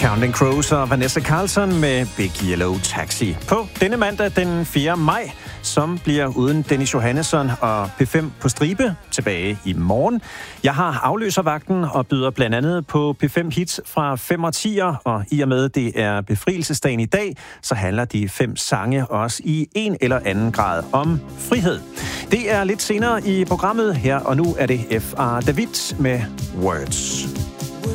Counting Crows og Vanessa Carlton med Big Yellow Taxi. På denne mandag den 4. maj, som bliver uden Dennis Johannesson og P5 på stribe tilbage i morgen. Jeg har afløservagten og byder blandt andet på P5 hits fra 5 og 10'er, og i og med det er befrielsesdagen i dag, så handler de 5 sange også i en eller anden grad om frihed. Det er lidt senere i programmet her, og nu er det F.R. David med Words.